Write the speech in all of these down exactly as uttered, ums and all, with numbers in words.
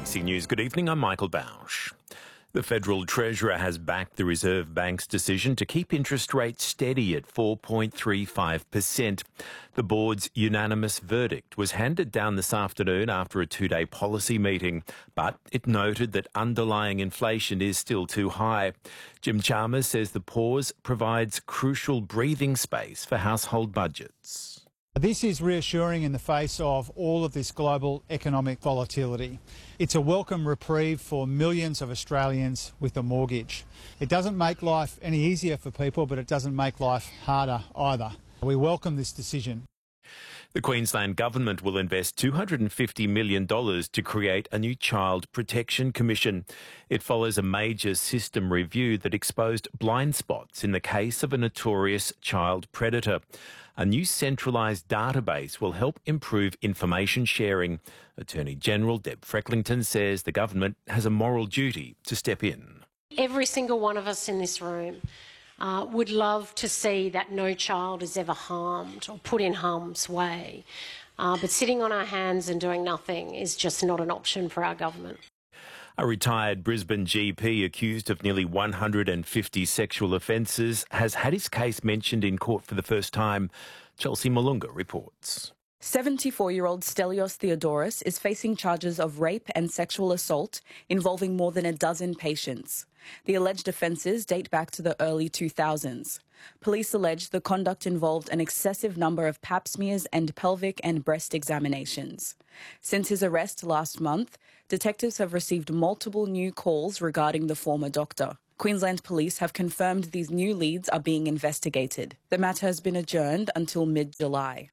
A B C News, good evening, I'm Michael Bausch. The Federal Treasurer has backed the Reserve Bank's decision to keep interest rates steady at four point three five percent. The board's unanimous verdict was handed down this afternoon after a two-day policy meeting, but it noted that underlying inflation is still too high. Jim Chalmers says the pause provides crucial breathing space for household budgets. This is reassuring in the face of all of this global economic volatility. It's a welcome reprieve for millions of Australians with a mortgage. It doesn't make life any easier for people, but it doesn't make life harder either. We welcome this decision. The Queensland Government will invest two hundred fifty million dollars to create a new Child Protection Commission. It follows a major system review that exposed blind spots in the case of a notorious child predator. A new centralised database will help improve information sharing. Attorney General Deb Frecklington says the government has a moral duty to step in. Every single one of us in this room Uh, would love to see that no child is ever harmed or put in harm's way. Uh, but sitting on our hands and doing nothing is just not an option for our government. A retired Brisbane G P accused of nearly one hundred fifty sexual offences has had his case mentioned in court for the first time. Chelsea Malunga reports. seventy-four-year-old Stelios Theodoros is facing charges of rape and sexual assault involving more than a dozen patients. The alleged offences date back to the early two thousands. Police allege the conduct involved an excessive number of pap smears and pelvic and breast examinations. Since his arrest last month, detectives have received multiple new calls regarding the former doctor. Queensland Police have confirmed these new leads are being investigated. The matter has been adjourned until mid-July.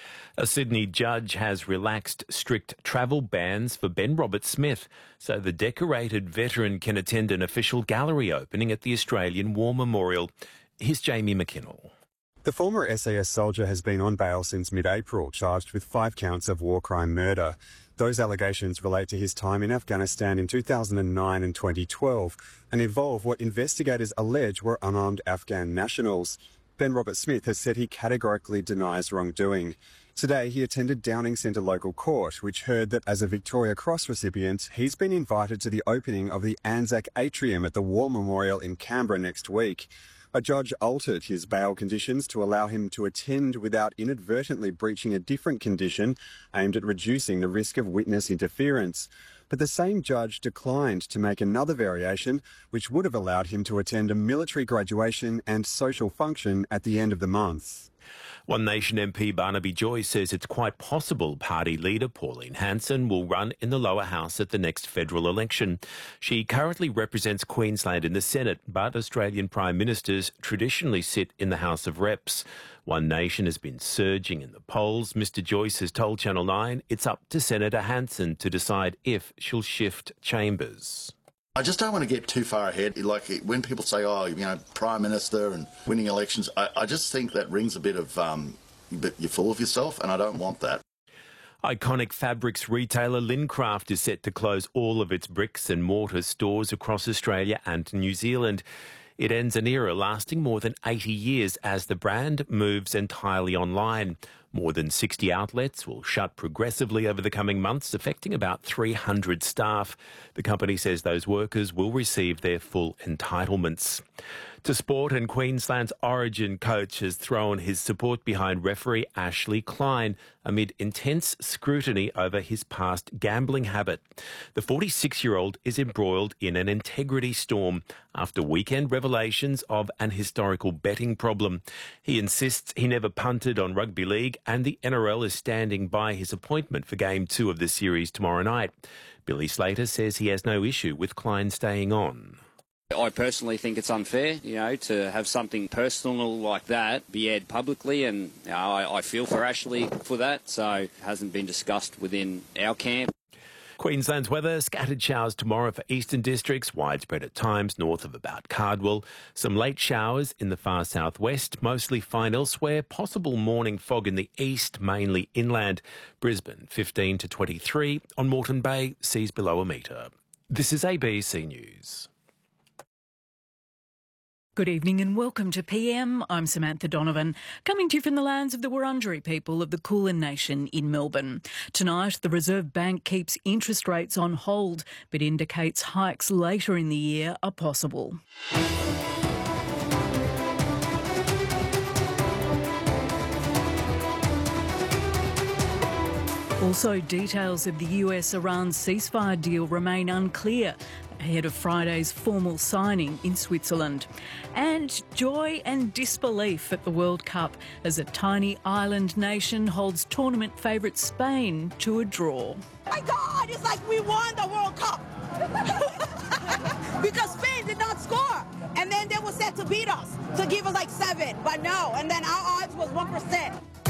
A Sydney judge has relaxed strict travel bans for Ben Roberts-Smith so the decorated veteran can attend an official gallery opening at the Australian War Memorial. Here's Jamie McKinnell. The former S A S soldier has been on bail since mid-April, charged with five counts of war crime murder. Those allegations relate to his time in Afghanistan in two thousand nine and twenty twelve and involve what investigators allege were unarmed Afghan nationals. Ben Roberts-Smith has said he categorically denies wrongdoing. Today, he attended Downing Centre Local Court, which heard that as a Victoria Cross recipient, he's been invited to the opening of the Anzac Atrium at the War Memorial in Canberra next week. A judge altered his bail conditions to allow him to attend without inadvertently breaching a different condition aimed at reducing the risk of witness interference. But the same judge declined to make another variation, which would have allowed him to attend a military graduation and social function at the end of the month. One Nation M P Barnaby Joyce says it's quite possible party leader Pauline Hanson will run in the lower house at the next federal election. She currently represents Queensland in the Senate, but Australian Prime Ministers traditionally sit in the House of Reps. One Nation has been surging in the polls. Mister Joyce has told Channel nine it's up to Senator Hanson to decide if she'll shift chambers. I just don't want to get too far ahead. Like when people say, oh, you know, Prime Minister and winning elections, I, I just think that rings a bit of, um, but you're full of yourself, and I don't want that. Iconic fabrics retailer Lincraft is set to close all of its bricks and mortar stores across Australia and New Zealand. It ends an era lasting more than eighty years as the brand moves entirely online. More than sixty outlets will shut progressively over the coming months, affecting about three hundred staff. The company says those workers will receive their full entitlements. To sport, and Queensland's Origin coach has thrown his support behind referee Ashley Klein amid intense scrutiny over his past gambling habit. The forty-six-year-old is embroiled in an integrity storm after weekend revelations of an historical betting problem. He insists he never punted on rugby league, and the N R L is standing by his appointment for Game two of the series tomorrow night. Billy Slater says he has no issue with Klein staying on. I personally think it's unfair, you know, to have something personal like that be aired publicly, and you know, I, I feel for Ashley for that, so it hasn't been discussed within our camp. Queensland's weather, scattered showers tomorrow for eastern districts, widespread at times north of about Cardwell. Some late showers in the far southwest, mostly fine elsewhere. Possible morning fog in the east, mainly inland. Brisbane, fifteen to twenty-three. On Moreton Bay, seas below a metre. This is A B C News. Good evening and welcome to P M. I'm Samantha Donovan, coming to you from the lands of the Wurundjeri people of the Kulin Nation in Melbourne. Tonight, the Reserve Bank keeps interest rates on hold, but indicates hikes later in the year are possible. Also, details of the U S-Iran ceasefire deal remain unclear ahead of Friday's formal signing in Switzerland. And joy and disbelief at the World Cup as a tiny island nation holds tournament favourite Spain to a draw. My God, it's like we won the World Cup. Because Spain did not score. And then they were set to beat us, to give us like seven. But no, and then our odds was one percent.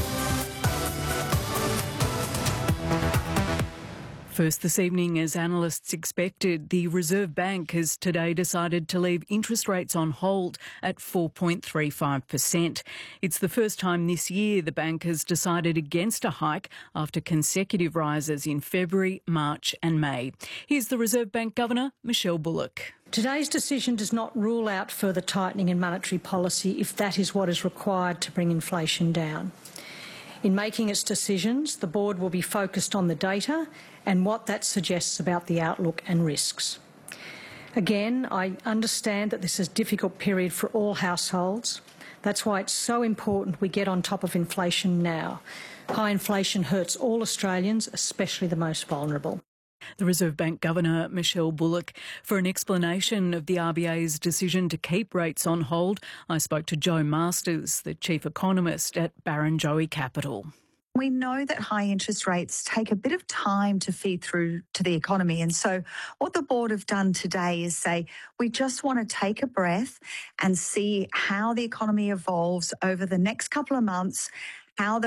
First this evening, as analysts expected, the Reserve Bank has today decided to leave interest rates on hold at four point three five percent. It's the first time this year the bank has decided against a hike after consecutive rises in February, March and May. Here's the Reserve Bank Governor, Michelle Bullock. Today's decision does not rule out further tightening in monetary policy if that is what is required to bring inflation down. In making its decisions, the board will be focused on the data and what that suggests about the outlook and risks. Again, I understand that this is a difficult period for all households. That's why it's so important we get on top of inflation now. High inflation hurts all Australians, especially the most vulnerable. The Reserve Bank Governor, Michelle Bullock. For an explanation of the R B A's decision to keep rates on hold, I spoke to Joe Masters, the Chief Economist at Barrenjoey Capital. We know that high interest rates take a bit of time to feed through to the economy. And so what the board have done today is say, we just want to take a breath and see how the economy evolves over the next couple of months, how the